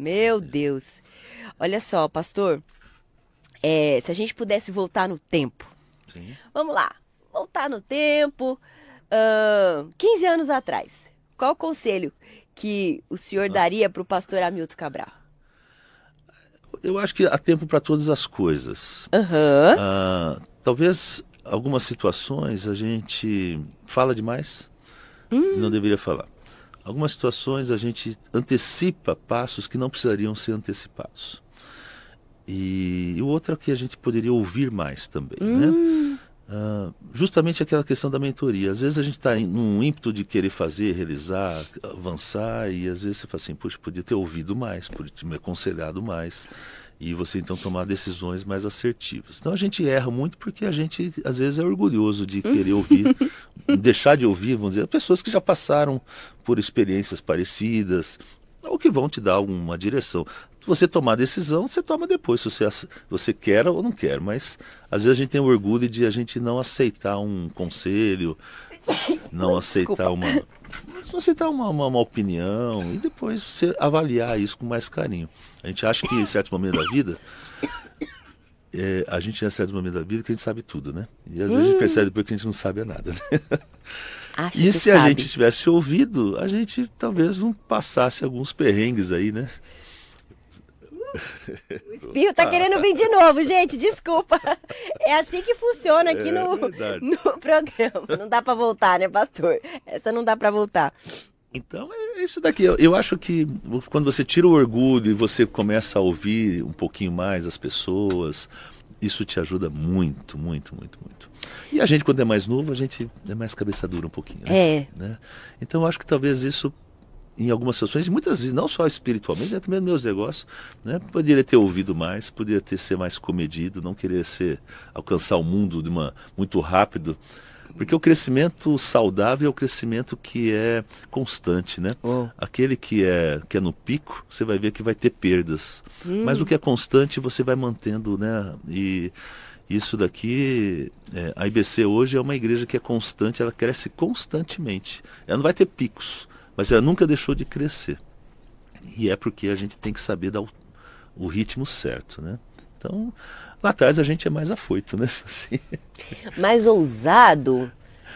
Meu Deus. Olha só, pastor, se a gente pudesse voltar no tempo. Sim. Vamos lá, voltar no tempo, 15 anos atrás. Qual o conselho que o senhor daria para o pastor Hamilton Cabral? Eu acho que há tempo para todas as coisas. Aham. Talvez algumas situações a gente fala demais e não deveria falar. Algumas situações a gente antecipa passos que não precisariam ser antecipados. E o outro é que a gente poderia ouvir mais também, né? Justamente aquela questão da mentoria. Às vezes a gente está num ímpeto de querer fazer, realizar, avançar, e às vezes você fala assim, poxa, podia ter ouvido mais, podia ter me aconselhado mais, e você então tomar decisões mais assertivas. Então a gente erra muito porque a gente às vezes é orgulhoso de querer ouvir, deixar de ouvir, vamos dizer, pessoas que já passaram por experiências parecidas, ou que vão te dar alguma direção. Se você tomar a decisão, você toma depois, se você quer ou não quer. Mas às vezes a gente tem o orgulho de a gente não aceitar um conselho, não aceitar Desculpa. não aceitar uma opinião e depois você avaliar isso com mais carinho. A gente acha que em certos momentos da vida, a gente tem certos momentos da vida que a gente sabe tudo, né? E às vezes a gente percebe depois que a gente não sabe nada, né? Acho E que se a sabe. gente tivesse ouvido, a gente talvez não passasse alguns perrengues aí, né? O espirro tá querendo vir de novo, gente, desculpa. É assim que funciona aqui É verdade. no programa. Não dá pra voltar, né, pastor? Essa não dá pra voltar. Então é isso daqui. Eu acho que quando você tira o orgulho e você começa a ouvir um pouquinho mais as pessoas, isso te ajuda muito, muito, muito, muito. E a gente, quando é mais novo, a gente é mais cabeça dura um pouquinho, né? Então eu acho que talvez isso, em algumas situações, e muitas vezes, não só espiritualmente, também nos meus negócios, né? Poderia ter ouvido mais, poderia ter ser mais comedido, não querer alcançar o mundo muito rápido. Porque o crescimento saudável é o crescimento que é constante, né? Oh. Aquele que é no pico, você vai ver que vai ter perdas. Mas o que é constante, você vai mantendo, né? E isso daqui, a IBC hoje é uma igreja que é constante, ela cresce constantemente. Ela não vai ter picos, mas ela nunca deixou de crescer. E é porque a gente tem que saber dar o ritmo certo, né? Então, lá atrás a gente é mais afoito, né? Assim. Mais ousado,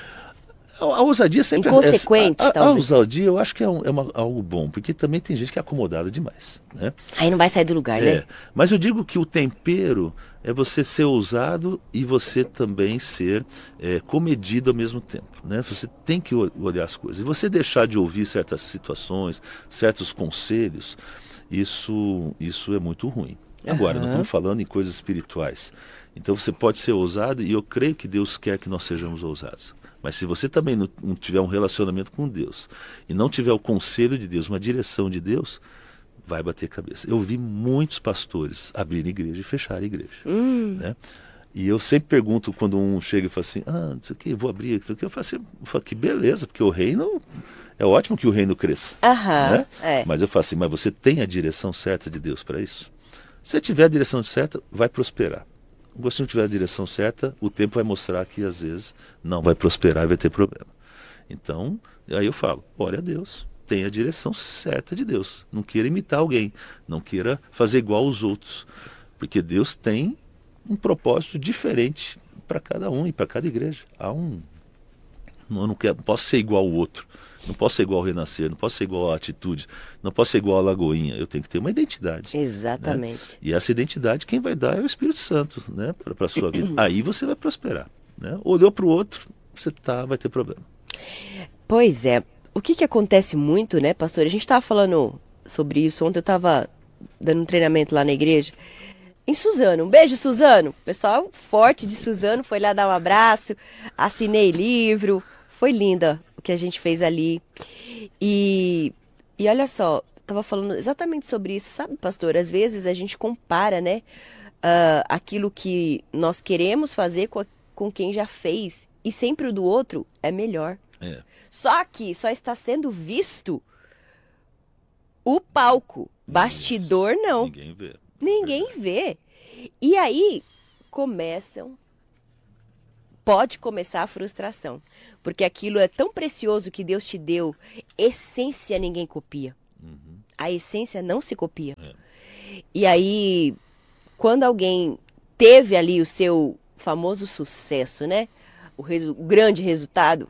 A ousadia sempre inconsequente, a talvez. ousadia eu acho que é algo bom, porque também tem gente que é acomodada demais, né? Aí não vai sair do lugar, né? Mas eu digo que o tempero é você ser ousado e você também ser comedido ao mesmo tempo, né? Você tem que olhar as coisas. E você deixar de ouvir certas situações, certos conselhos, isso é muito ruim. Agora, nós estamos falando em coisas espirituais. Então você pode ser ousado e eu creio que Deus quer que nós sejamos ousados. Mas se você também não tiver um relacionamento com Deus e não tiver o conselho de Deus, uma direção de Deus, vai bater cabeça. Eu vi muitos pastores abrirem igreja e fecharem igreja, né? E eu sempre pergunto quando um chega e fala assim, não sei o que, vou abrir, não sei o que, eu falo assim, que beleza, porque o reino, é ótimo que o reino cresça, né? Mas eu falo assim, mas você tem a direção certa de Deus para isso? Se tiver a direção certa, vai prosperar. Se não tiver a direção certa, o tempo vai mostrar que às vezes não vai prosperar e vai ter problema. Então, aí eu falo, ore a Deus, tenha a direção certa de Deus. Não queira imitar alguém, não queira fazer igual aos outros. Porque Deus tem um propósito diferente para cada um e para cada igreja. Eu não posso ser igual ao outro. Não posso ser igual ao Renascer, não posso ser igual à Atitude, não posso ser igual à Lagoinha. Eu tenho que ter uma identidade. Exatamente. Né? E essa identidade quem vai dar é o Espírito Santo, né? Para a sua vida. Aí você vai prosperar. Né? Olhou para o outro, vai ter problema. Pois é. O que acontece muito, né, pastor? A gente estava falando sobre isso. Ontem eu estava dando um treinamento lá na igreja. Em Suzano. Um beijo, Suzano. O pessoal forte de Suzano foi lá dar um abraço. Assinei livro. Foi linda o que a gente fez ali. E olha só, tava falando exatamente sobre isso, sabe, pastor? Às vezes a gente compara, né, aquilo que nós queremos fazer com quem já fez. E sempre o do outro é melhor. Só que só está sendo visto o palco. Bastidor, não. Ninguém vê. Ninguém vê. E aí pode começar a frustração. Porque aquilo é tão precioso que Deus te deu. Essência ninguém copia. a essência não se copia. E aí, quando alguém teve ali o seu famoso sucesso, né? O grande resultado,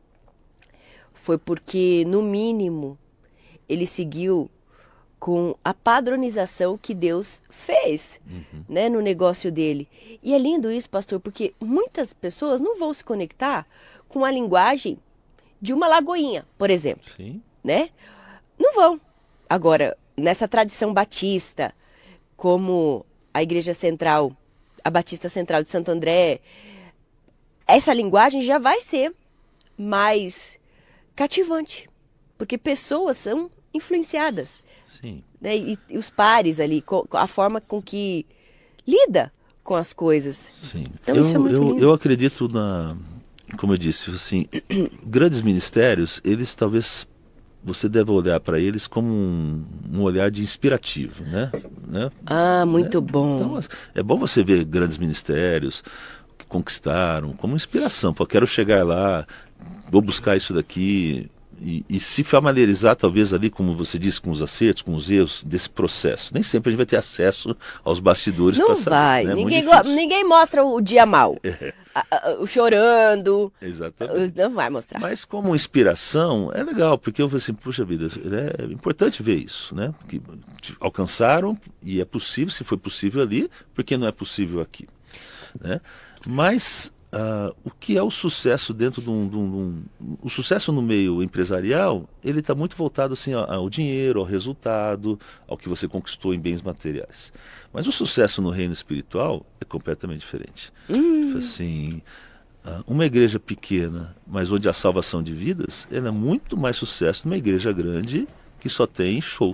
foi porque, no mínimo, ele seguiu com a padronização que Deus fez, né, no negócio dele. E é lindo isso, pastor, porque muitas pessoas não vão se conectar com a linguagem de uma lagoinha, por exemplo. Sim. Né? Não vão. Agora, nessa tradição batista, como a Igreja Central, a Batista Central de Santo André, essa linguagem já vai ser mais cativante, porque pessoas são influenciadas. Sim. Né? E os pares ali, a forma com que lida com as coisas. Sim. Então, isso é muito lindo. Eu acredito como eu disse, assim, grandes ministérios, eles talvez você deve olhar para eles como um olhar de inspirativo, né? Ah, muito bom. Então, é bom você ver grandes ministérios que conquistaram como inspiração. Pô, quero chegar lá, vou buscar isso daqui e se familiarizar talvez ali, como você disse, com os acertos, com os erros desse processo. Nem sempre a gente vai ter acesso aos bastidores para saber. Não vai. Né? Ninguém mostra o dia mal. O chorando. Exatamente. Não vai mostrar. Mas como inspiração, é legal, porque eu falei assim, puxa vida, é importante ver isso, né? Que alcançaram e é possível, se foi possível ali, porque não é possível aqui, né? Mas o que é o sucesso dentro de o sucesso no meio empresarial, ele está muito voltado assim ao dinheiro, ao resultado, ao que você conquistou em bens materiais. Mas o sucesso no reino espiritual é completamente diferente. Assim, uma igreja pequena, mas onde há salvação de vidas, ela é muito mais sucesso numa igreja grande que só tem show.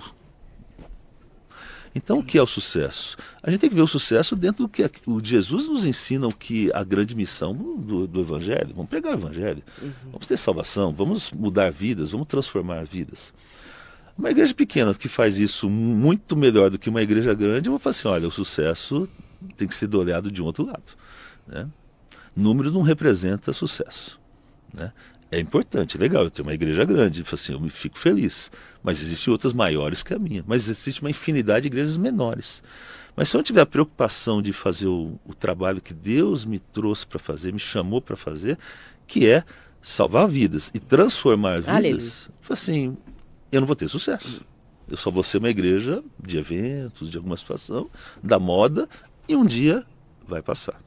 Então, o que é o sucesso? A gente tem que ver o sucesso dentro do que o Jesus nos ensina, o que a grande missão do Evangelho. Vamos pregar o Evangelho, vamos ter salvação, vamos mudar vidas, vamos transformar vidas. Uma igreja pequena que faz isso muito melhor do que uma igreja grande, eu vou falar assim, olha, o sucesso tem que ser olhado de um outro lado. Né? Número não representa sucesso. Né? É importante, legal, eu tenho uma igreja grande, assim, eu me fico feliz. Mas existem outras maiores que a minha. Mas existe uma infinidade de igrejas menores. Mas se eu tiver a preocupação de fazer o trabalho que Deus me trouxe para fazer, me chamou para fazer, que é salvar vidas e transformar vidas, assim, eu não vou ter sucesso. Eu só vou ser uma igreja de eventos, de alguma situação, da moda, e um dia vai passar.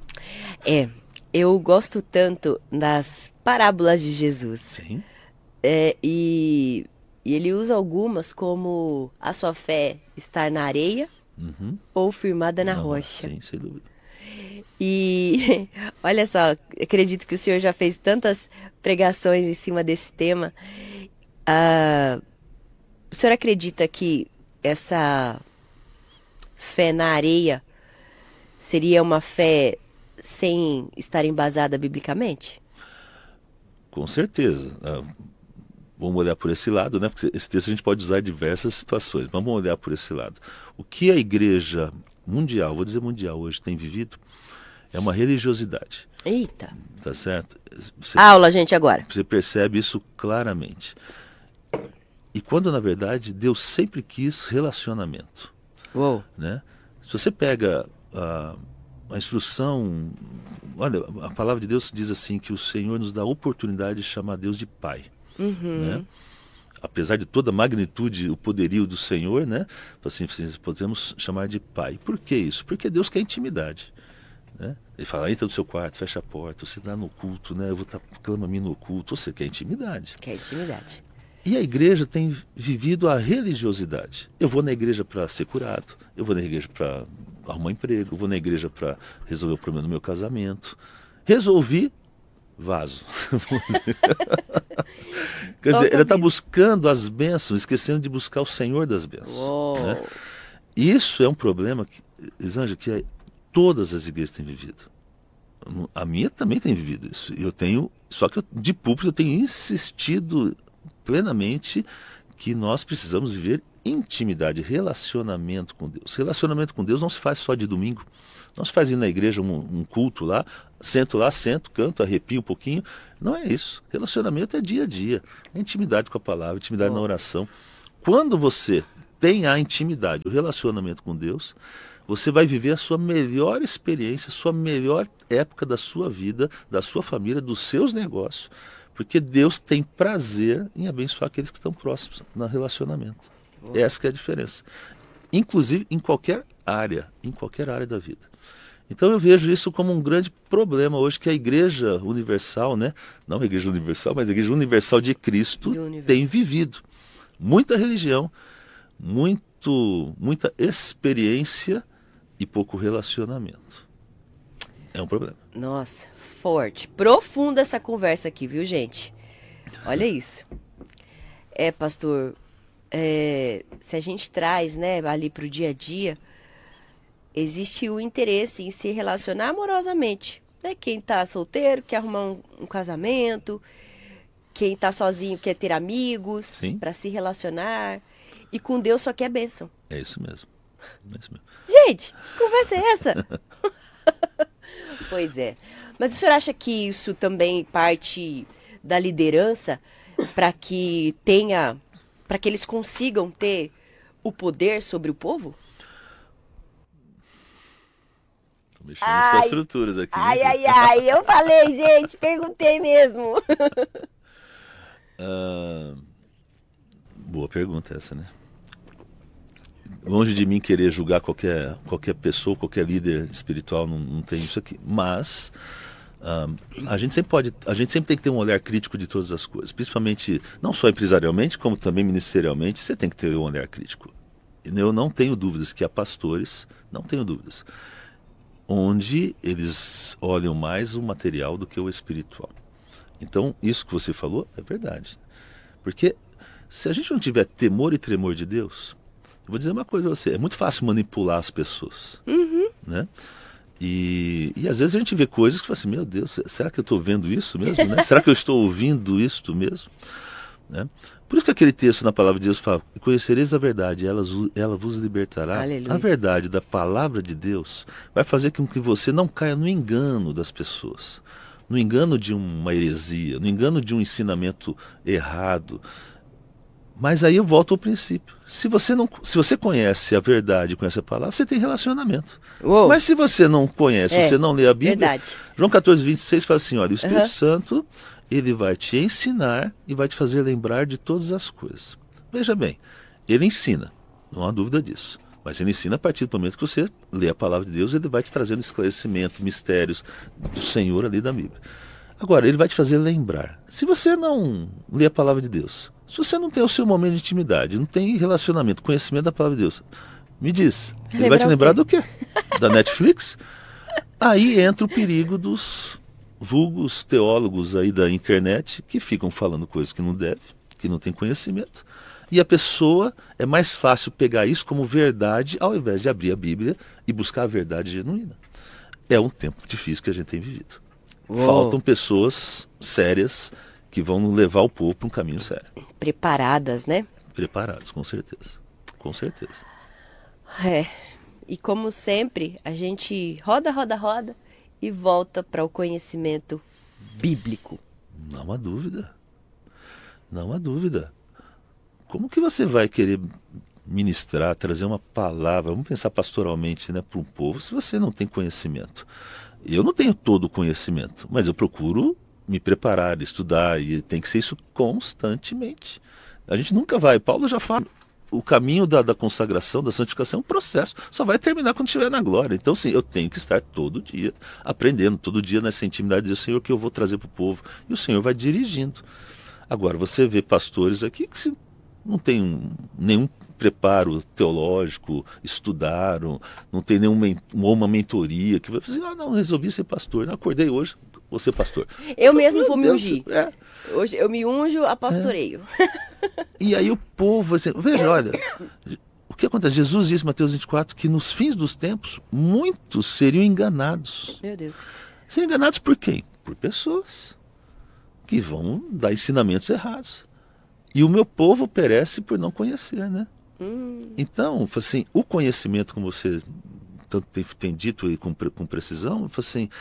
Eu gosto tanto das parábolas de Jesus. Sim. E ele usa algumas como a sua fé estar na areia ou firmada na rocha. Sim, sem dúvida. E olha só, acredito que o senhor já fez tantas pregações em cima desse tema. O senhor acredita que essa fé na areia seria uma fé sem estar embasada biblicamente? Com certeza. Vamos olhar por esse lado, né? Porque esse texto a gente pode usar em diversas situações. Mas vamos olhar por esse lado. O que a igreja mundial, vou dizer mundial hoje, tem vivido é uma religiosidade. Eita. Tá certo? Aula, gente, agora. Você percebe isso claramente. E quando, na verdade, Deus sempre quis relacionamento. Uou. Né? Se você pega a instrução... Olha, a palavra de Deus diz assim, que o Senhor nos dá a oportunidade de chamar Deus de Pai. Né? Apesar de toda a magnitude, o poderio do Senhor, né? Assim, podemos chamar de Pai. Por que isso? Porque Deus quer intimidade. Né? Ele fala, entra no seu quarto, fecha a porta, você está no culto, né? Eu vou estar clama a mim no culto. Você quer intimidade. Quer intimidade. E a igreja tem vivido a religiosidade. Eu vou na igreja para ser curado, eu vou na igreja para arrumar emprego, eu vou na igreja para resolver o problema do meu casamento. Vaso. Quer dizer, ela está buscando as bênçãos, esquecendo de buscar o Senhor das bênçãos. Né? Isso é um problema que, Elisângela, que todas as igrejas têm vivido. A minha também tem vivido isso. Só que de púlpito eu tenho insistido plenamente que nós precisamos viver intimidade, relacionamento com Deus. Relacionamento com Deus não se faz só de domingo. Não se faz ir na igreja um culto lá, sento, canto, arrepio um pouquinho. Não é isso. Relacionamento é dia a dia. É intimidade com a palavra, intimidade na oração. quando você tem a intimidade, o relacionamento com Deus, você vai viver a sua melhor experiência, a sua melhor época da sua vida, da sua família, dos seus negócios. Porque Deus tem prazer em abençoar aqueles que estão próximos no relacionamento. Essa que é a diferença. Inclusive em qualquer área da vida. Então eu vejo isso como um grande problema hoje que a Igreja Universal, né? Não a Igreja Universal, mas a Igreja Universal de Cristo tem vivido. Muita religião, muita experiência e pouco relacionamento. É um problema. Nossa, forte. Profunda essa conversa aqui, viu, gente? Olha isso. Pastor, se a gente traz, né, ali pro dia a dia, existe o interesse em se relacionar amorosamente. Né? Quem tá solteiro quer arrumar um casamento, quem tá sozinho quer ter amigos para se relacionar, e com Deus só quer bênção. É isso mesmo. É isso mesmo. Gente, que conversa é essa? Pois é. Mas o senhor acha que isso também parte da liderança para que eles consigam ter o poder sobre o povo? Tô mexendo nas estruturas aqui. Eu falei, gente, perguntei mesmo. Boa pergunta essa, né? Longe de mim querer julgar qualquer pessoa, qualquer líder espiritual, não tem isso aqui. Mas a gente sempre tem que ter um olhar crítico de todas as coisas, principalmente não só empresarialmente, como também ministerialmente. Você tem que ter um olhar crítico. Eu não tenho dúvidas que há pastores, não tenho dúvidas, onde eles olham mais o material do que o espiritual. Então, isso que você falou é verdade. Porque se a gente não tiver temor e tremor de Deus, eu vou dizer uma coisa pra você, é muito fácil manipular as pessoas. Né? E às vezes a gente vê coisas que fala assim, meu Deus, será que eu estou vendo isso mesmo? Né? Será que eu estou ouvindo isto mesmo? Né? Por isso que aquele texto na palavra de Deus fala, conhecereis a verdade, ela vos libertará. Aleluia. A verdade da palavra de Deus vai fazer com que você não caia no engano das pessoas, no engano de uma heresia, no engano de um ensinamento errado. Mas aí eu volto ao princípio. Se você conhece a verdade, conhece a palavra, você tem relacionamento. Uou. Mas se você não conhece, você não lê a Bíblia, verdade. João 14:26 fala assim, olha, o Espírito Santo, ele vai te ensinar e vai te fazer lembrar de todas as coisas. Veja bem, ele ensina, não há dúvida disso. Mas ele ensina a partir do momento que você lê a palavra de Deus, ele vai te trazendo esclarecimento, mistérios do Senhor ali da Bíblia. Agora, ele vai te fazer lembrar. Se você não lê a palavra de Deus, se você não tem o seu momento de intimidade, não tem relacionamento, conhecimento da palavra de Deus, me diz, ele vai te lembrar do quê? Da Netflix? Aí entra o perigo dos vulgos teólogos aí da internet que ficam falando coisas que não deve, que não tem conhecimento. E a pessoa, é mais fácil pegar isso como verdade ao invés de abrir a Bíblia e buscar a verdade genuína. É um tempo difícil que a gente tem vivido. Uou. Faltam pessoas sérias que vão levar o povo para um caminho sério. Preparadas, né? Preparados, com certeza. Com certeza. E como sempre, a gente roda e volta para o conhecimento bíblico. Não há dúvida. Não há dúvida. Como que você vai querer ministrar, trazer uma palavra, vamos pensar pastoralmente, né, para um povo, se você não tem conhecimento? Eu não tenho todo o conhecimento, mas eu procuro me preparar, estudar, e tem que ser isso constantemente. A gente nunca vai, Paulo já fala, o caminho da consagração, da santificação é um processo, só vai terminar quando estiver na glória. Então sim, eu tenho que estar todo dia aprendendo, todo dia nessa intimidade do Senhor que eu vou trazer para o povo, e o Senhor vai dirigindo. Agora, você vê pastores aqui que não tem nenhum preparo teológico, estudaram, não tem nenhuma mentoria, que vai fazer, não, resolvi ser pastor, não, acordei hoje, vou ser pastor. Eu mesmo vou me Deus, ungir. Hoje eu me unjo a pastoreio. E aí o povo, assim, veja, olha, o que acontece? Jesus disse em Mateus 24 que nos fins dos tempos, muitos seriam enganados. Meu Deus. Seriam enganados por quem? Por pessoas que vão dar ensinamentos errados. E o meu povo perece por não conhecer, né? Então, assim, o conhecimento, como você tanto tem dito aí com precisão, assim,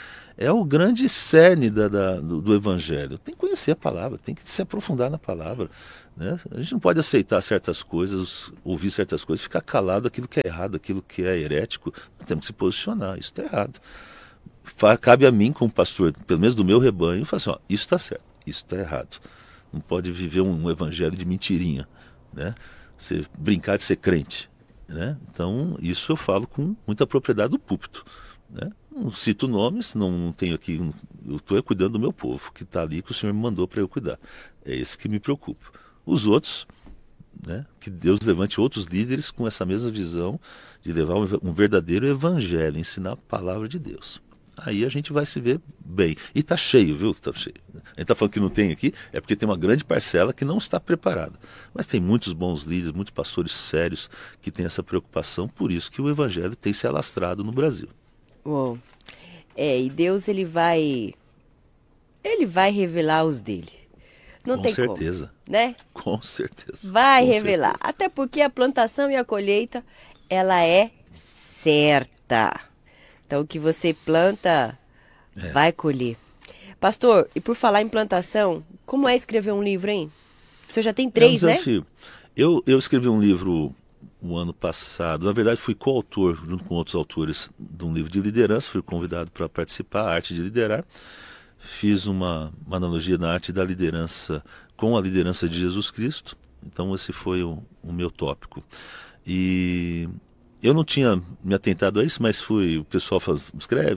é o grande cerne do Evangelho. Tem que conhecer a palavra, tem que se aprofundar na palavra. Né? A gente não pode aceitar certas coisas, ouvir certas coisas, ficar calado aquilo que é errado, aquilo que é herético. Nós temos que se posicionar, isso está errado. Cabe a mim, como pastor, pelo menos do meu rebanho, falar assim, ó, isso está certo, isso está errado. Não pode viver um evangelho de mentirinha, né? Você brincar de ser crente. Né? Então, isso eu falo com muita propriedade do púlpito. Né? Não cito nomes, não tenho aqui. Eu estou cuidando do meu povo, que está ali, que o Senhor me mandou para eu cuidar. É isso que me preocupa. Os outros, né? Que Deus levante outros líderes com essa mesma visão de levar um verdadeiro evangelho, ensinar a palavra de Deus. Aí a gente vai se ver bem. E está cheio, viu? Tá cheio. A gente está falando que não tem aqui, é porque tem uma grande parcela que não está preparada. Mas tem muitos bons líderes, muitos pastores sérios que têm essa preocupação, por isso que o evangelho tem se alastrado no Brasil. Uou. E Deus ele vai revelar os dele. Não Com tem certeza. como, né? Com certeza. Vai Com revelar. certeza. Até porque a plantação e a colheita, ela é certa. Então, o que você planta, vai colher. Pastor, e por falar em plantação, como é escrever um livro, hein? O senhor já tem 3, é um né? desafio. Eu escrevi um livro o ano passado. Na verdade, fui coautor, junto com outros autores, de um livro de liderança. Fui convidado para participar, a arte de liderar. Fiz uma analogia na arte da liderança com a liderança de Jesus Cristo. Então, esse foi o meu tópico. E eu não tinha me atentado a isso, mas o pessoal falou, escreve.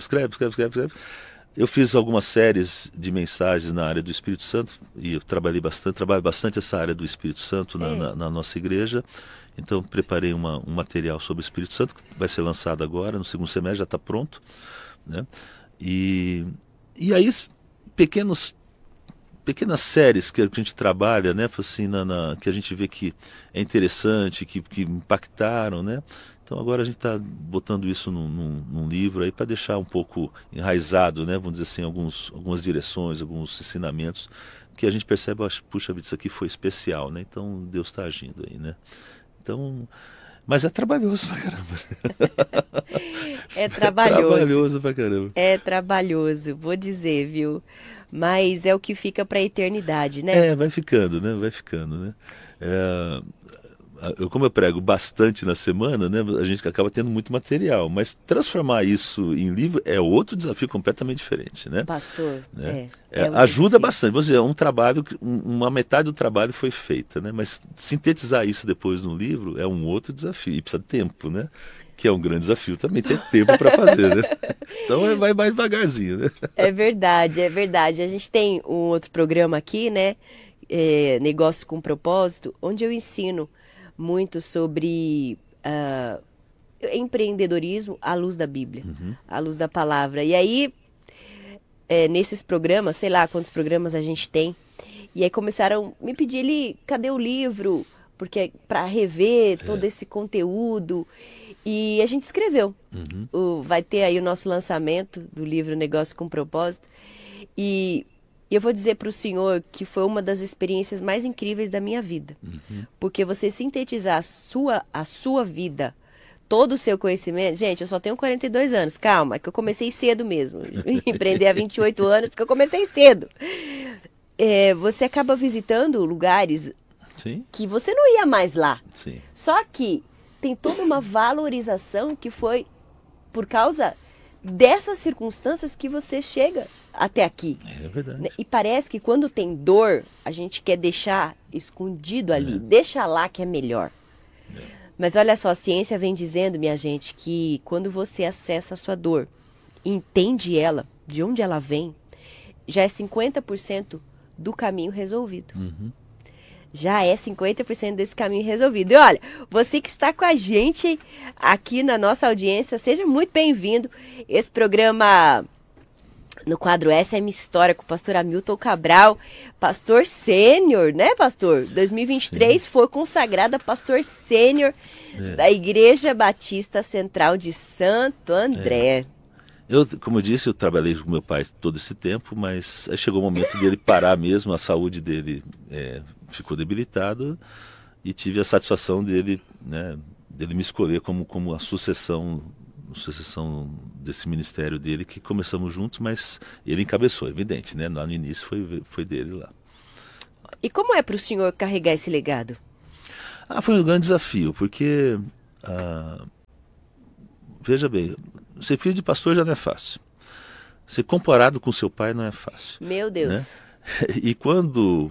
Eu fiz algumas séries de mensagens na área do Espírito Santo, e eu trabalho bastante essa área do Espírito Santo na nossa igreja. Então, preparei um material sobre o Espírito Santo, que vai ser lançado agora, no segundo semestre, já está pronto. Né? E aí, pequenas séries que a gente trabalha, né, assim, que a gente vê que é interessante, que impactaram, né? Então agora a gente está botando isso num livro aí para deixar um pouco enraizado, né? Vamos dizer assim, algumas direções, alguns ensinamentos que a gente percebe, puxa vida, isso aqui foi especial, né? Então Deus está agindo aí, né? Então, mas é trabalhoso pra caramba. É trabalhoso. É trabalhoso pra caramba. É trabalhoso, vou dizer, viu? Mas é o que fica para a eternidade, né? Vai ficando, né? Como eu prego bastante na semana, né? A gente acaba tendo muito material, mas transformar isso em livro é outro desafio completamente diferente, né? Pastor, Né? um Ajuda desafio. bastante. Vamos dizer, um trabalho, uma metade do trabalho foi feita, né? Mas sintetizar isso depois no livro é um outro desafio. E precisa de tempo, né? Que é um grande desafio também, ter tempo para fazer, né? Então vai mais devagarzinho, né? É verdade, é verdade. A gente tem um outro programa aqui, né? Negócios com Propósito, onde eu ensino muito sobre empreendedorismo à luz da Bíblia, à luz da palavra. E aí, nesses programas, sei lá quantos programas a gente tem, e aí começaram a me pedir, cadê o livro? Porque para rever todo esse conteúdo. E a gente escreveu. Vai ter aí o nosso lançamento do livro Negócio com Propósito. E eu vou dizer para o senhor que foi uma das experiências mais incríveis da minha vida. Porque você sintetizar a sua vida, todo o seu conhecimento... Gente, eu só tenho 42 anos, calma, que eu comecei cedo mesmo. Empreender há 28 anos, porque eu comecei cedo. Você acaba visitando lugares que você não ia mais lá. Sim. Só que tem toda uma valorização que foi por causa dessas circunstâncias que você chega até aqui. É verdade. E parece que quando tem dor, a gente quer deixar escondido ali. Deixa lá que é melhor. Mas olha só, a ciência vem dizendo, minha gente, que quando você acessa a sua dor, entende ela, de onde ela vem, já é 50% do caminho resolvido. Já é 50% desse caminho resolvido. E olha, você que está com a gente aqui na nossa audiência, seja muito bem-vindo. Esse programa no quadro Essa é Minha História, com o pastor Hamilton Cabral, pastor sênior, né, pastor? 2023 Sim. foi consagrado a pastor sênior da Igreja Batista Central de Santo André. Como eu disse, eu trabalhei com meu pai todo esse tempo, mas aí chegou o momento dele parar mesmo, a saúde dele ficou debilitada, e tive a satisfação dele me escolher como a sucessão sucessão desse ministério dele, que começamos juntos, mas ele encabeçou, evidente, né? Lá no início foi dele lá. E como é para o senhor carregar esse legado? Foi um grande desafio, porque, veja bem, ser filho de pastor já não é fácil. Ser comparado com seu pai não é fácil. Meu Deus. Né? E quando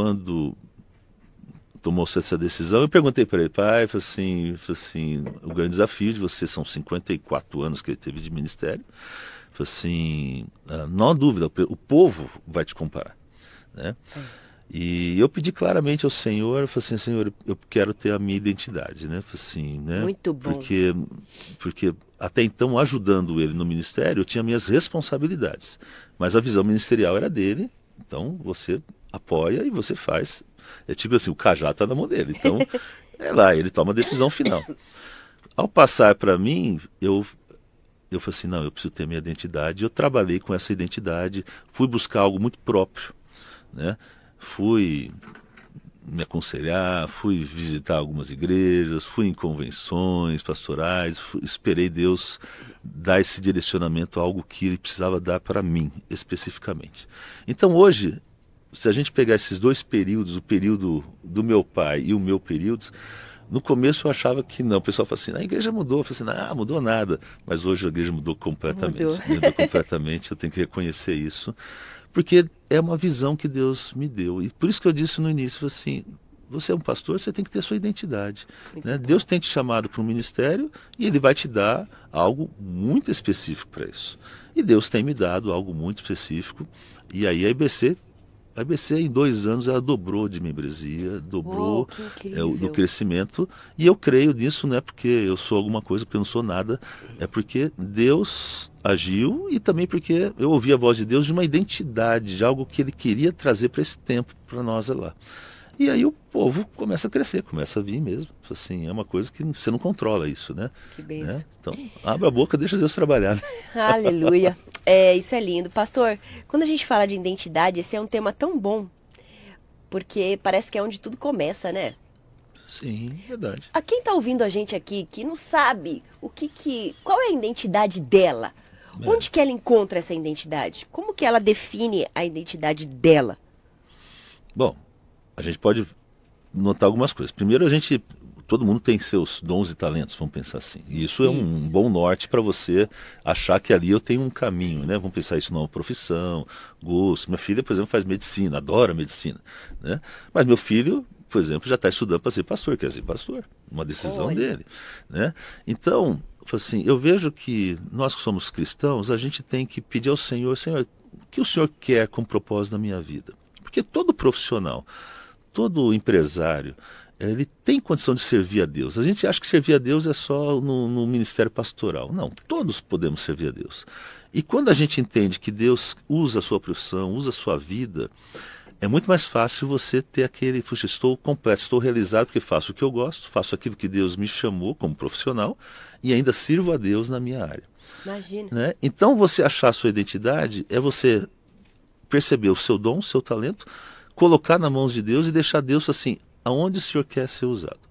tomou-se essa decisão, eu perguntei para ele, pai, falei assim, o grande desafio de você, são 54 anos que ele teve de ministério, falei assim, não há dúvida, o povo vai te comparar. Né? E eu pedi claramente ao Senhor, falei assim, Senhor, eu quero ter a minha identidade, né? Falei assim, né? Muito bom. Porque até então, ajudando ele no ministério, eu tinha minhas responsabilidades, mas a visão ministerial era dele, então você apoia e você faz. É tipo assim, o cajado está na mão dele, então é lá, ele toma a decisão final. Ao passar para mim, eu falei assim, não, eu preciso ter minha identidade. Eu trabalhei com essa identidade, fui buscar algo muito próprio, né? Fui me aconselhar, fui visitar algumas igrejas, fui em convenções pastorais, esperei Deus dar esse direcionamento a algo que Ele precisava dar para mim, especificamente. Então hoje, se a gente pegar esses dois períodos, o período do meu pai e o meu período, no começo eu achava que não, o pessoal fala assim, a igreja mudou, eu falei assim, mudou nada, mas hoje a igreja mudou completamente, mudou completamente, eu tenho que reconhecer isso, porque é uma visão que Deus me deu, e por isso que eu disse no início, assim, você é um pastor, você tem que ter sua identidade, né? Deus tem te chamado para um ministério e Ele vai te dar algo muito específico para isso, e Deus tem me dado algo muito específico, e aí a IBC em 2 anos ela dobrou de membresia, dobrou do crescimento, e eu creio nisso, não é porque eu sou alguma coisa, porque eu não sou nada, é porque Deus agiu e também porque eu ouvi a voz de Deus de uma identidade, de algo que Ele queria trazer para esse tempo, para nós lá. E aí o povo começa a crescer, começa a vir mesmo. Assim, é uma coisa que você não controla isso, né? Que bênção. Né? Então, abre a boca, deixa Deus trabalhar. Né? Aleluia. Isso é lindo. Pastor, quando a gente fala de identidade, esse é um tema tão bom, porque parece que é onde tudo começa, né? Sim, verdade. A quem está ouvindo a gente aqui, que não sabe qual é a identidade dela, onde que ela encontra essa identidade? Como que ela define a identidade dela? Bom, a gente pode notar algumas coisas. Primeiro, todo mundo tem seus dons e talentos, vamos pensar assim. E isso é um bom norte para você achar que ali eu tenho um caminho, né? Vamos pensar isso numa profissão, gosto. Minha filha, por exemplo, faz medicina, adora medicina, né? Mas meu filho, por exemplo, já está estudando para ser pastor, quer ser pastor. Uma decisão dele, né? Então, assim, eu vejo que nós que somos cristãos, a gente tem que pedir ao Senhor, Senhor, o que o Senhor quer com propósito na minha vida? Porque todo profissional, todo empresário, ele tem condição de servir a Deus. A gente acha que servir a Deus é só no ministério pastoral. Não, todos podemos servir a Deus. E quando a gente entende que Deus usa a sua profissão, usa a sua vida, é muito mais fácil você ter aquele, puxa, estou completo, estou realizado porque faço o que eu gosto, faço aquilo que Deus me chamou como profissional e ainda sirvo a Deus na minha área. Imagina. Né? Então você achar a sua identidade é você perceber o seu dom, o seu talento, colocar nas mãos de Deus e deixar Deus assim, aonde o Senhor quer ser usado.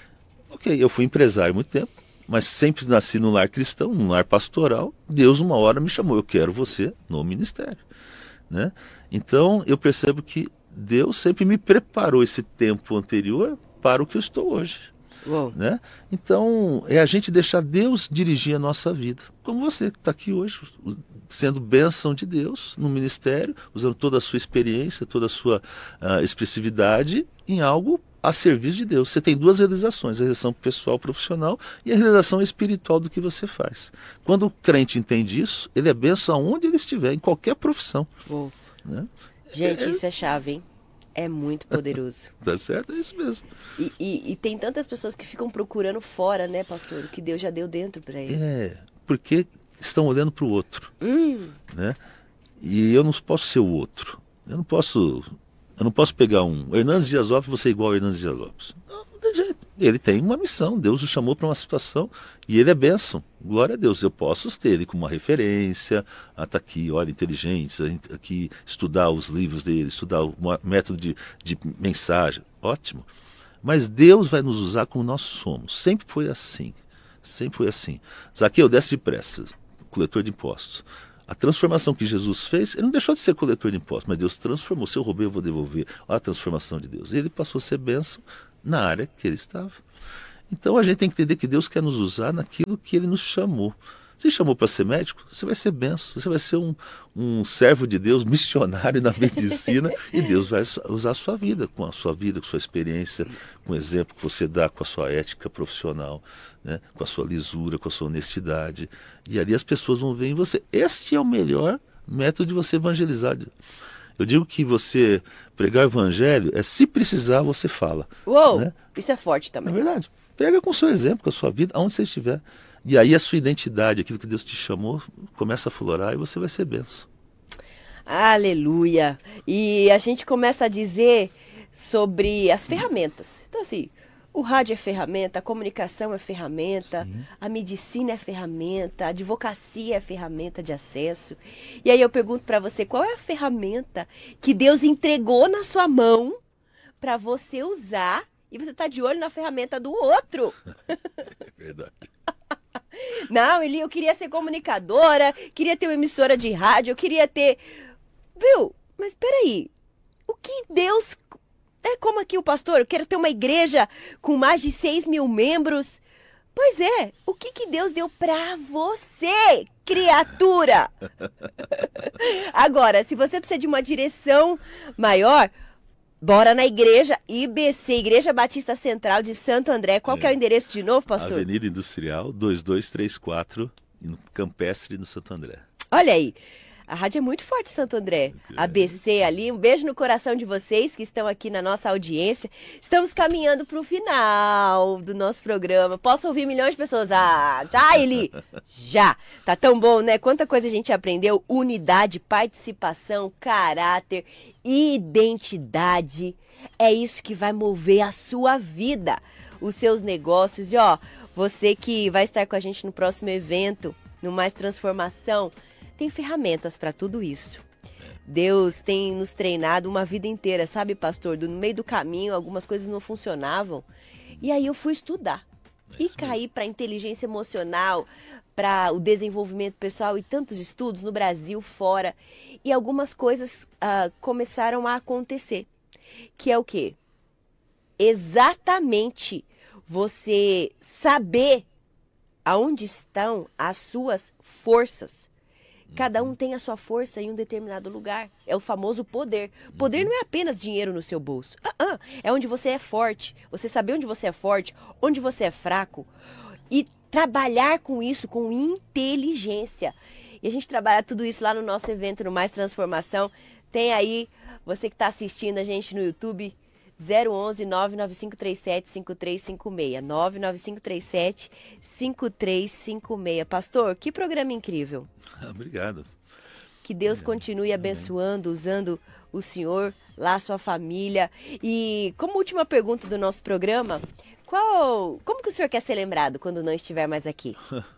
Ok, eu fui empresário há muito tempo, mas sempre nasci num lar cristão, num lar pastoral. Deus uma hora me chamou, eu quero você no ministério. Né? Então eu percebo que Deus sempre me preparou esse tempo anterior para o que eu estou hoje. Né? Então é a gente deixar Deus dirigir a nossa vida, como você que está aqui hoje, sendo bênção de Deus no ministério, usando toda a sua experiência, toda a sua expressividade em algo a serviço de Deus. Você tem 2 realizações, a realização pessoal, profissional e a realização espiritual do que você faz. Quando o crente entende isso, ele é bênção aonde ele estiver, em qualquer profissão. Né? Gente, isso é chave, hein? É muito poderoso. Tá certo? É isso mesmo. E tem tantas pessoas que ficam procurando fora, né, pastor? O que Deus já deu dentro para eles. Porque estão olhando para o outro. Né? E eu não posso ser o outro. Eu não posso pegar um Hernandes Dias Lopes e você igual ao Hernandes Dias Lopes. Não tem jeito. Ele tem uma missão. Deus o chamou para uma situação e ele é bênção. Glória a Deus. Eu posso ter ele como uma referência. Tá aqui, olha, inteligente. Aqui, estudar os livros dele, estudar o método de mensagem. Ótimo. Mas Deus vai nos usar como nós somos. Sempre foi assim. Sempre foi assim. Zaqueu, desce depressa, coletor de impostos. A transformação que Jesus fez, ele não deixou de ser coletor de impostos, mas Deus transformou. Se eu roubei, eu vou devolver. Olha a transformação de Deus. Ele passou a ser bênção na área que ele estava. Então a gente tem que entender que Deus quer nos usar naquilo que ele nos chamou. Se chamou para ser médico, você vai ser benção, você vai ser um servo de Deus, missionário na medicina, e Deus vai usar a sua vida, com sua experiência, com o exemplo que você dá, com a sua ética profissional, né, com a sua lisura, com a sua honestidade. E ali as pessoas vão ver em você. Este é o melhor método de você evangelizar. Eu digo que você pregar o evangelho é, se precisar, você fala. Uou, né? Isso é forte É também. verdade. Prega com o seu exemplo, com a sua vida, aonde você estiver. E aí a sua identidade, aquilo que Deus te chamou, começa a florar e você vai ser benção. Aleluia! E a gente começa a dizer sobre as ferramentas. Então, assim, o rádio é ferramenta, a comunicação é ferramenta, a medicina é ferramenta, a advocacia é ferramenta de acesso. E aí eu pergunto para você, qual é a ferramenta que Deus entregou na sua mão para você usar e você tá de olho na ferramenta do outro? É verdade. Não, Eli, eu queria ser comunicadora, queria ter uma emissora de rádio, eu queria ter... Viu? Mas peraí, o que Deus... É como aqui o pastor, eu quero ter uma igreja com mais de 6 mil membros. Pois é, o que Deus deu pra você, criatura? Agora, se você precisa de uma direção maior... Bora na igreja IBC, Igreja Batista Central de Santo André. Qual que é o endereço de novo, pastor? Avenida Industrial 2234, no Campestre, no Santo André. Olha aí, a rádio é muito forte, Santo André. ABC ali, um beijo no coração de vocês que estão aqui na nossa audiência. Estamos caminhando para o final do nosso programa. Posso ouvir milhões de pessoas? Ah, já, Eli? Já. Tá tão bom, né? Quanta coisa a gente aprendeu. Unidade, participação, caráter, identidade. É isso que vai mover a sua vida, os seus negócios. E ó, você que vai estar com a gente no próximo evento, no Mais Transformação, tem ferramentas para tudo isso. Deus tem nos treinado uma vida inteira, sabe, pastor? No meio do caminho, algumas coisas não funcionavam. E aí eu fui estudar. E caí para inteligência emocional, para o desenvolvimento pessoal e tantos estudos no Brasil, fora. E algumas coisas começaram a acontecer. Que é o quê? Exatamente você saber aonde estão as suas forças. Cada um tem a sua força em um determinado lugar. É o famoso poder. Poder não é apenas dinheiro no seu bolso. É onde você é forte. Você saber onde você é forte, onde você é fraco. E trabalhar com isso com inteligência. E a gente trabalha tudo isso lá no nosso evento, no Mais Transformação. Tem aí, você que está assistindo a gente no YouTube, 011 99537 5356. 99537 5356. Pastor, que programa incrível. Obrigado. Que Deus continue abençoando, usando o senhor, lá a sua família. E como última pergunta do nosso programa, como que o senhor quer ser lembrado quando não estiver mais aqui?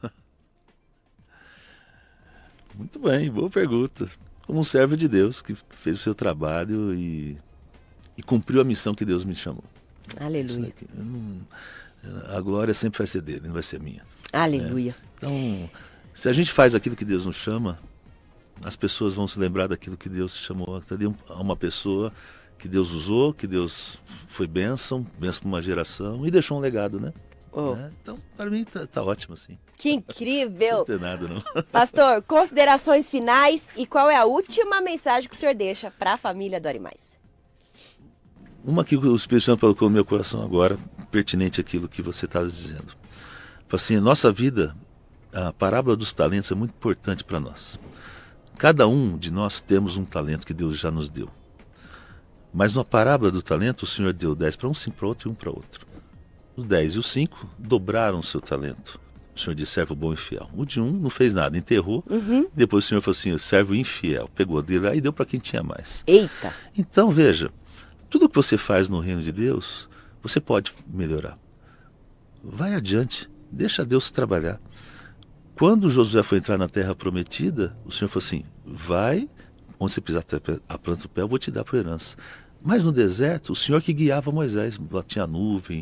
Muito bem, boa pergunta. Como um servo de Deus que fez o seu trabalho e cumpriu a missão que Deus me chamou. Aleluia. A glória sempre vai ser dele, não vai ser minha. Aleluia. Então, se a gente faz aquilo que Deus nos chama, as pessoas vão se lembrar daquilo que Deus chamou. Ali uma pessoa que Deus usou, que Deus foi bênção para uma geração e deixou um legado, né? Então, para mim tá ótimo assim. Que incrível! Não tem nada, não. Pastor, considerações finais e qual é a última mensagem que o senhor deixa para a família do Arimais? Uma que o Espírito Santo colocou no meu coração agora, pertinente àquilo que você está dizendo. Assim, a nossa vida, a parábola dos talentos é muito importante para nós. Cada um de nós temos um talento que Deus já nos deu. Mas na parábola do talento, o Senhor deu 10 para um, 5 para outro e 1 para outro. Os 10 e os 5 dobraram o seu talento. O Senhor disse, servo bom e fiel. O de 1 não fez nada, enterrou. Depois o Senhor falou assim, servo infiel. Pegou dele lá e deu para quem tinha mais. Eita! Então, veja, tudo que você faz no reino de Deus, você pode melhorar. Vai adiante, deixa Deus trabalhar. Quando Josué foi entrar na terra prometida, o Senhor falou assim, vai, onde você pisar a planta do pé, eu vou te dar por herança. Mas no deserto, o Senhor que guiava Moisés, tinha nuvem,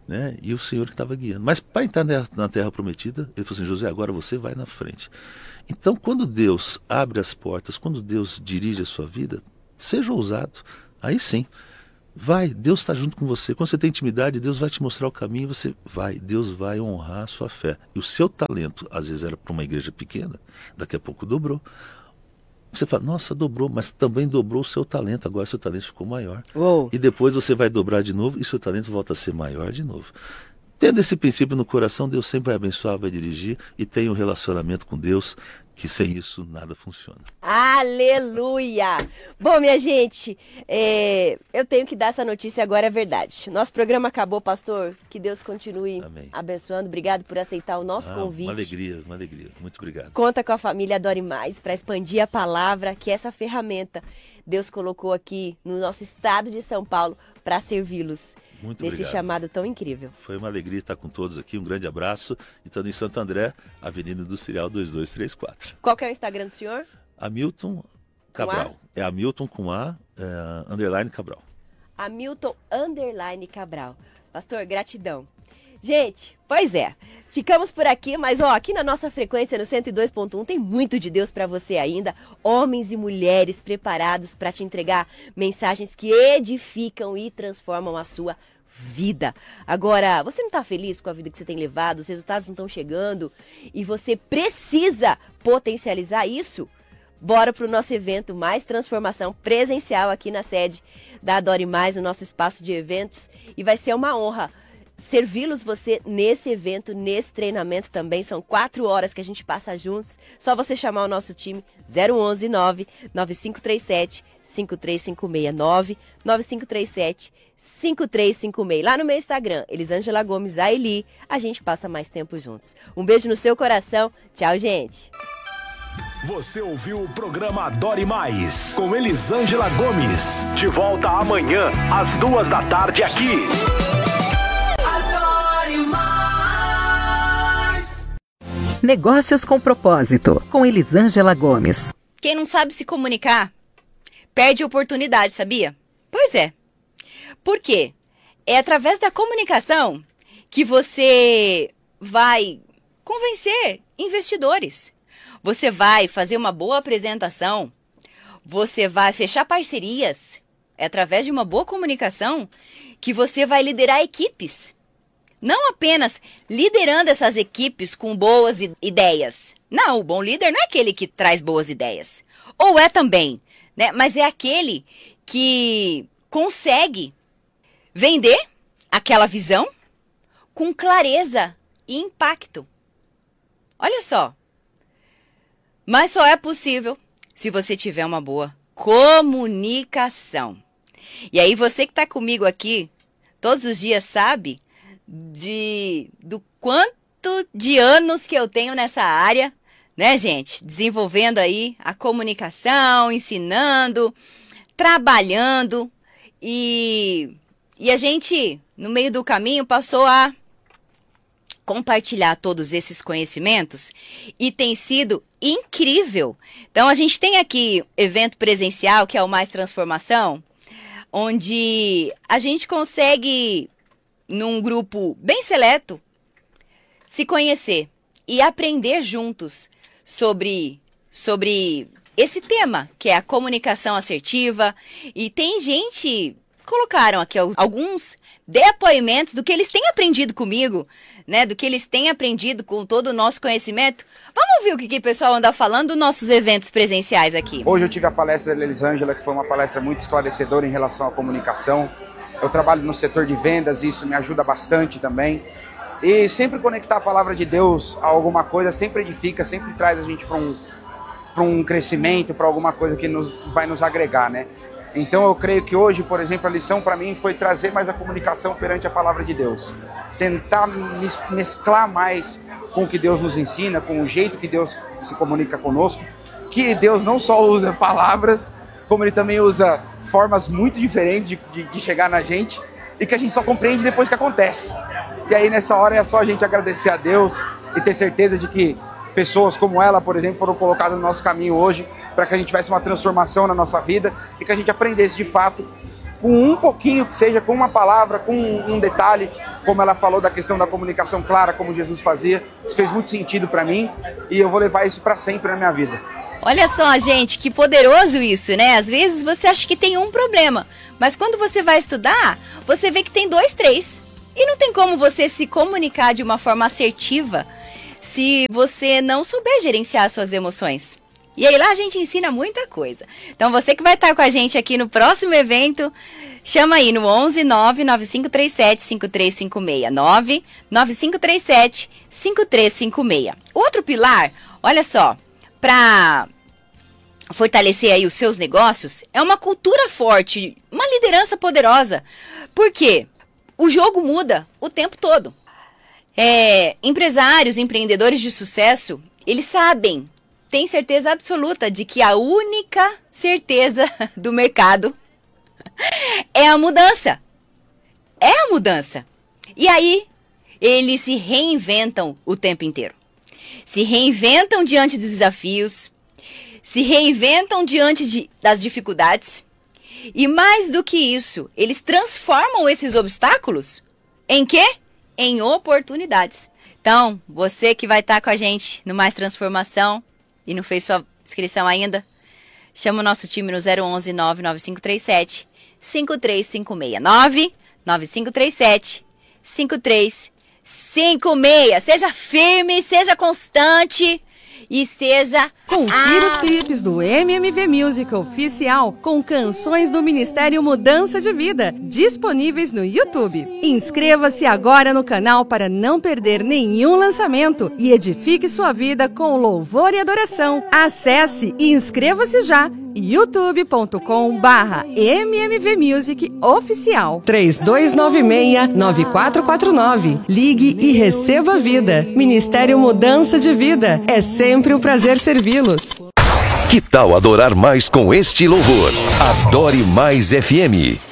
né? E o Senhor que estava guiando. Mas para entrar na terra prometida, ele falou assim: José, agora você vai na frente. Então, quando Deus abre as portas, quando Deus dirige a sua vida, seja ousado. Aí sim, vai, Deus está junto com você. Quando você tem intimidade, Deus vai te mostrar o caminho, você vai, Deus vai honrar a sua fé. E o seu talento, às vezes era para uma igreja pequena, daqui a pouco dobrou. Você fala, nossa, dobrou, mas também dobrou o seu talento, agora seu talento ficou maior. Uou. E depois você vai dobrar de novo e seu talento volta a ser maior de novo. Tendo esse princípio no coração, Deus sempre vai abençoar, vai dirigir, e tem um relacionamento com Deus, que sem isso nada funciona. Aleluia! Bom, minha gente, eu tenho que dar essa notícia agora, é verdade. Nosso programa acabou, pastor. Que Deus continue Amém. abençoando. Obrigado por aceitar o nosso convite. Uma alegria. Muito obrigado. Conta com a família Adore Mais para expandir a palavra, que essa ferramenta Deus colocou aqui no nosso estado de São Paulo para servi-los. Muito nesse obrigado. chamado tão incrível. Foi uma alegria estar com todos aqui. Um grande abraço. Estando em Santo André, Avenida Industrial 2234. Qual que é o Instagram do senhor? Hamilton Cabral. É Hamilton com A, underline Cabral. Hamilton underline Cabral. Pastor, gratidão. Gente, pois é, ficamos por aqui, mas aqui na nossa frequência no 102.1 tem muito de Deus para você ainda. Homens e mulheres preparados para te entregar mensagens que edificam e transformam a sua vida. Agora, você não está feliz com a vida que você tem levado, os resultados não estão chegando e você precisa potencializar isso? Bora para o nosso evento Mais Transformação presencial aqui na sede da Adore Mais, no nosso espaço de eventos, e vai ser uma honra servi-los você nesse evento, nesse treinamento também. São 4 horas que a gente passa juntos. Só você chamar o nosso time 011 99537 5356 9537 5356. Lá no meu Instagram, Elisângela Gomes Aili, a gente passa mais tempo juntos. Um beijo no seu coração. Tchau, gente. Você ouviu o programa Adore Mais, com Elisângela Gomes. De volta amanhã, às 14h aqui. Negócios com Propósito, com Elisângela Gomes. Quem não sabe se comunicar, perde oportunidade, sabia? Pois é. Por quê? É através da comunicação que você vai convencer investidores. Você vai fazer uma boa apresentação. Você vai fechar parcerias. É através de uma boa comunicação que você vai liderar equipes. Não apenas liderando essas equipes com boas ideias. Não, o bom líder não é aquele que traz boas ideias. Ou é também, né? Mas é aquele que consegue vender aquela visão com clareza e impacto. Olha só. Mas só é possível se você tiver uma boa comunicação. E aí você que está comigo aqui todos os dias sabe do quanto de anos que eu tenho nessa área, né, gente? Desenvolvendo aí a comunicação, ensinando, trabalhando e a gente, no meio do caminho, passou a compartilhar todos esses conhecimentos e tem sido incrível. Então, a gente tem aqui evento presencial, que é o Mais Transformação, onde a gente consegue, num grupo bem seleto, se conhecer e aprender juntos sobre esse tema, que é a comunicação assertiva. E tem gente, colocaram aqui alguns depoimentos do que eles têm aprendido comigo, né? Do que eles têm aprendido com todo o nosso conhecimento. Vamos ouvir o que o pessoal anda falando dos nossos eventos presenciais aqui. Hoje eu tive a palestra da Elisângela, que foi uma palestra muito esclarecedora em relação à comunicação. Eu trabalho no setor de vendas e isso me ajuda bastante também. E sempre conectar a palavra de Deus a alguma coisa sempre edifica, sempre traz a gente para um crescimento, para alguma coisa que vai nos agregar, né? Então eu creio que hoje, por exemplo, a lição para mim foi trazer mais a comunicação perante a palavra de Deus. Tentar mesclar mais com o que Deus nos ensina, com o jeito que Deus se comunica conosco. Que Deus não só usa palavras, como Ele também usa formas muito diferentes de chegar na gente e que a gente só compreende depois que acontece. E aí nessa hora é só a gente agradecer a Deus e ter certeza de que pessoas como ela, por exemplo, foram colocadas no nosso caminho hoje para que a gente tivesse uma transformação na nossa vida e que a gente aprendesse de fato, com um pouquinho que seja, com uma palavra, com um detalhe, como ela falou da questão da comunicação clara, como Jesus fazia. Isso fez muito sentido para mim e eu vou levar isso para sempre na minha vida. Olha só, gente, que poderoso isso, né? Às vezes você acha que tem um problema, mas quando você vai estudar, você vê que tem 2, 3. E não tem como você se comunicar de uma forma assertiva se você não souber gerenciar suas emoções. E aí lá a gente ensina muita coisa. Então você que vai estar com a gente aqui no próximo evento, chama aí no 11 99537 5356. 99537 5356. Outro pilar, olha só, para fortalecer aí os seus negócios, é uma cultura forte, uma liderança poderosa. Por quê? O jogo muda o tempo todo. Empresários, empreendedores de sucesso, eles sabem, têm certeza absoluta de que a única certeza do mercado é a mudança. É a mudança. E aí, eles se reinventam o tempo inteiro. Se reinventam diante dos desafios, se reinventam diante das dificuldades. E mais do que isso, eles transformam esses obstáculos em quê? Em oportunidades. Então, você que vai estar com a gente no Mais Transformação e não fez sua inscrição ainda, chama o nosso time no 011 99537 5356. 99537 5356. Seja firme, seja constante e seja... Confira os clipes do MMV Music Oficial com canções do Ministério Mudança de Vida, disponíveis no YouTube. Inscreva-se agora no canal para não perder nenhum lançamento e edifique sua vida com louvor e adoração. Acesse e inscreva-se já, youtube.com/MMV Music Oficial. 3296-9449. Ligue e receba vida. Ministério Mudança de Vida. É sempre um prazer servi-los. Que tal adorar mais com este louvor? Adore Mais FM.